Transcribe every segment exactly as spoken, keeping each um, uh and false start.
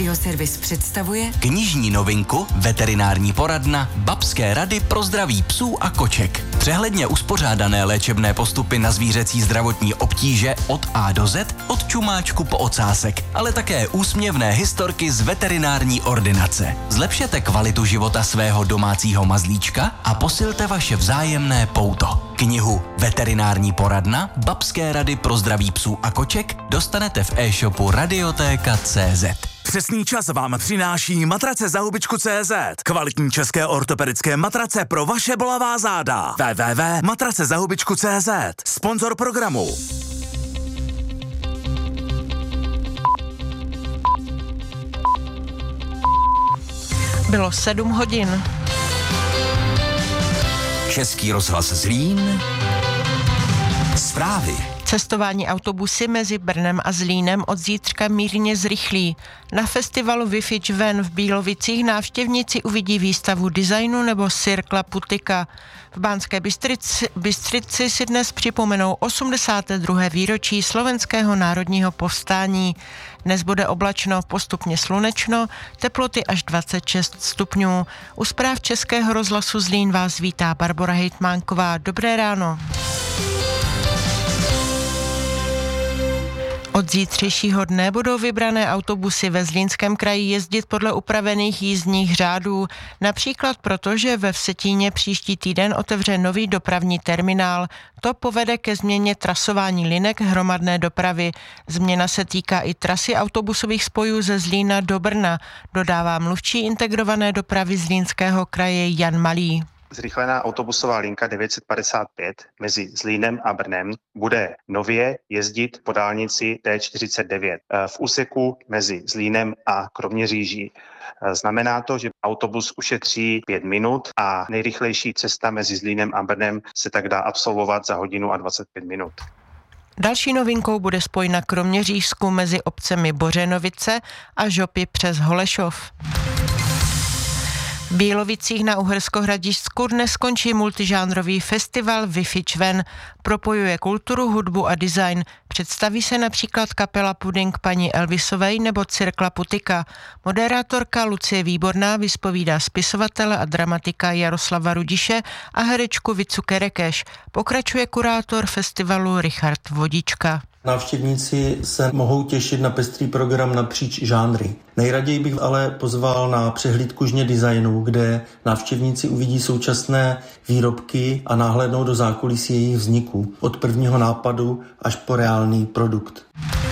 Radioservis představuje knižní novinku Veterinární poradna Babské rady pro zdraví psů a koček. Přehledně uspořádané léčebné postupy na zvířecí zdravotní obtíže od A do Z, od čumáčku po ocásek, ale také úsměvné historky z veterinární ordinace. Zlepšete kvalitu života svého domácího mazlíčka a posilte vaše vzájemné pouto. Knihu Veterinární poradna Babské rady pro zdraví psů a koček dostanete v e-shopu radiotéka tečka cé zet. Přesný čas vám přináší matrace za hubičku tečka cé zet. Kvalitní české ortopedické matrace pro vaše bolavá záda. w w w tečka matrace za hubičku tečka cé zet. Sponzor programu. Bylo sedm hodin. Český rozhlas Zlín. Zprávy. Cestování autobusy mezi Brnem a Zlínem od zítřka mírně zrychlí. Na festivalu Wi-Fi Ven v Bílovicích návštěvníci uvidí výstavu designu nebo Cirkla Putika. V Banské Bystrici, Bystrici si dnes připomenou osmdesáté druhé výročí Slovenského národního povstání. Dnes bude oblačno, postupně slunečno, teploty až dvacet šest stupňů. U zpráv Českého rozhlasu Zlín vás vítá Barbora Hejtmánková. Dobré ráno. Od zítřejšího dne budou vybrané autobusy ve Zlínském kraji jezdit podle upravených jízdních řádů. Například proto, že ve Vsetíně příští týden otevře nový dopravní terminál. To povede ke změně trasování linek hromadné dopravy. Změna se týká i trasy autobusových spojů ze Zlína do Brna, dodává mluvčí integrované dopravy Zlínského kraje Jan Malý. Zrychlená autobusová linka devět set padesát pět mezi Zlínem a Brnem bude nově jezdit po dálnici D čtyřicet devět v úseku mezi Zlínem a Kroměříží. Znamená to, že autobus ušetří pět minut a nejrychlejší cesta mezi Zlínem a Brnem se tak dá absolvovat za hodinu a dvacet pět minut. Další novinkou bude spoj na Kroměřížsku mezi obcemi Bořenovice a Žopy přes Holešov. V Bílovicích na Uherskohradišťsku dnes skončí multižánrový festival Wi-Fi Ven. Propojuje kulturu, hudbu a design. Představí se například kapela Puding paní Elvisovej nebo Cirkla Putika. Moderátorka Lucie Výborná vyspovídá spisovatele a dramatika Jaroslava Rudiše a herečku Vicu Kerekeš. Pokračuje kurátor festivalu Richard Vodička. Návštěvníci se mohou těšit na pestrý program napříč žánry. Nejraději bych ale pozval na přehlídku žně designu, kde návštěvníci uvidí současné výrobky a náhlédnou do zákulisí jejich vzniku, od prvního nápadu až po reálný produkt.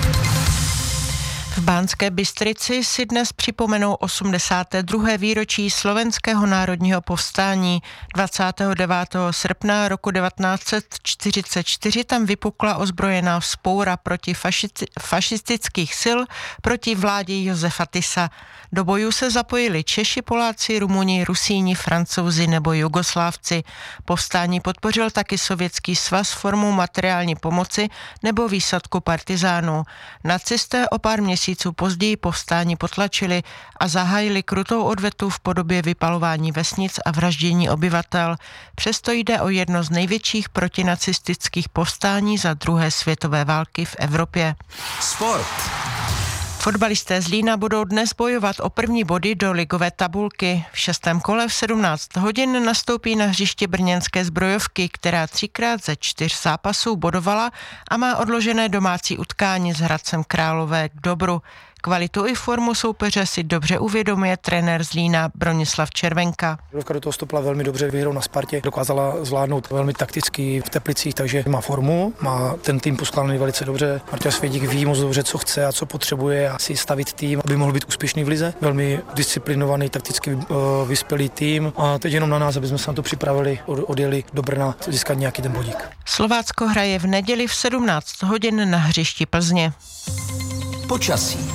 V Banské Bystrici si dnes připomenou osmdesáté druhé výročí Slovenského národního povstání. dvacátého devátého srpna roku devatenáct set čtyřicet čtyři tam vypukla ozbrojená vzpoura proti fašisti- fašistických sil proti vládě Josefa Tisa. Do bojů se zapojili Češi, Poláci, Rumuni, Rusíni, Francouzi nebo Jugoslávci. Povstání podpořil taky Sovětský svaz formou materiální pomoci nebo výsadku partizánů. Nacisté o pár měsíců později povstání potlačili a zahájili krutou odvetu v podobě vypalování vesnic a vraždění obyvatel. Přesto jde o jedno z největších protinacistických povstání za druhé světové války v Evropě. Sport. Fotbalisté Zlína budou dnes bojovat o první body do ligové tabulky. V šestém kole v sedmnáct hodin nastoupí na hřiště brněnské Zbrojovky, která třikrát ze čtyř zápasů bodovala a má odložené domácí utkání s Hradcem Králové k dobru. Kvalitu i formu soupeře si dobře uvědomuje trenér Zlína Bronislav Červenka. Zbrojovka do toho vstoupila velmi dobře, výhrou na Spartě, dokázala zvládnout velmi takticky v Teplicích, takže má formu, má ten tým poskládaný velice dobře. Martin Svědík ví moc dobře, co chce a co potřebuje a si stavit tým, aby mohl být úspěšný v lize. Velmi disciplinovaný, takticky vyspělý tým a teď jenom na nás, aby jsme se na to připravili, odjeli do Brna získat nějaký ten bodík. Slovácko hraje v neděli v sedmnáct hodin na hřišti Plzně. Počasí.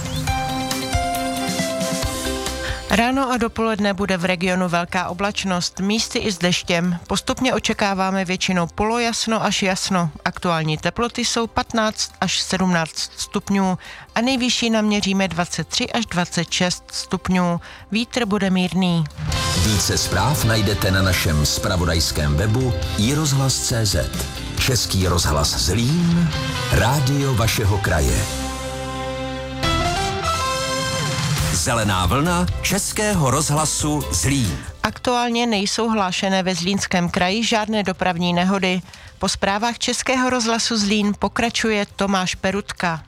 Ráno a dopoledne bude v regionu velká oblačnost, místy i s deštěm. Postupně očekáváme většinou polojasno až jasno. Aktuální teploty jsou patnáct až sedmnáct stupňů a nejvyšší naměříme dvacet tři až dvacet šest stupňů. Vítr bude mírný. Více zpráv najdete na našem zpravodajském webu i rozhlas tečka cé zet. Český rozhlas Zlín, rádio vašeho kraje. Zelená vlna Českého rozhlasu Zlín. Aktuálně nejsou hlášené ve Zlínském kraji žádné dopravní nehody. Po zprávách Českého rozhlasu Zlín pokračuje Tomáš Perutka.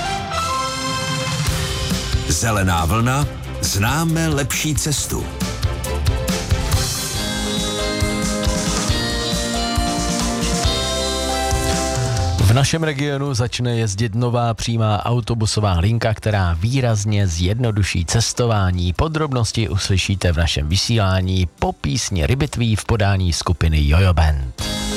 Zelená vlna, známe lepší cestu. V našem regionu začne jezdit nová přímá autobusová linka, která výrazně zjednoduší cestování. Podrobnosti uslyšíte v našem vysílání po písni Rybitví v podání skupiny Jojo Band.